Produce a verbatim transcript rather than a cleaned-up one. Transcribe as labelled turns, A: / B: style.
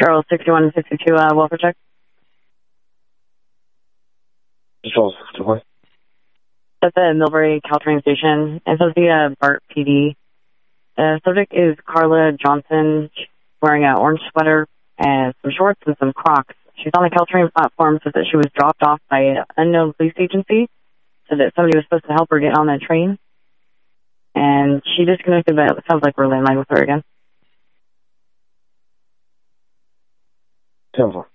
A: Charles sixty-one sixty-two, uh, welfare check.
B: Charles sixty-one.
A: At the Millbury Caltrain station. It's supposed to be a BART P D. The subject is Carla Johnson, wearing an orange sweater and some shorts and some Crocs. She's on the Caltrain platform, so that she was dropped off by an unknown police agency, so that somebody was supposed to help her get on the train. And she disconnected, but it sounds like we're landline with her again.
B: ten four.